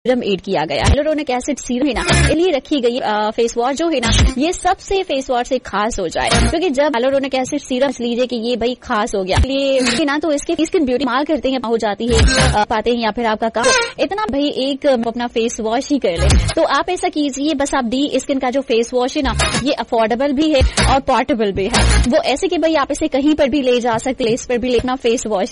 Serum add किया गया। Hyaluronic acid serum है ना, इसलिए रखी गई फेस वॉश जो है ना, ये सबसे फेस वॉश से खास हो जाए, क्योंकि जब हाइलुरोनिक एसिड सीरम लीजिए कि ये भाई खास हो गया, इसलिए ना तो इसकी स्किन ब्यूटी माल करते हैं हो जाती है पाते हैं, या फिर आपका काम इतना भाई एक अपना फेस वॉश ही कर ले। तो आप ऐसा कीजिए, बस आप डी स्किन का जो फेस वॉश है ना, ये अफोर्डेबल भी है और पोर्टेबल भी है। वो ऐसे कि भाई आप इसे कहीं पर भी ले जा सकते, इस पर भी अपना फेस वॉश